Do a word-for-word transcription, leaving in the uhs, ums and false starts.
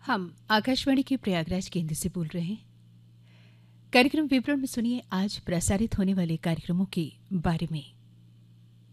हम आकाशवाणी के प्रयागराज केंद्र से बोल रहे हैं। कार्यक्रम विवरण में सुनिए आज प्रसारित होने वाले कार्यक्रमों के बारे में।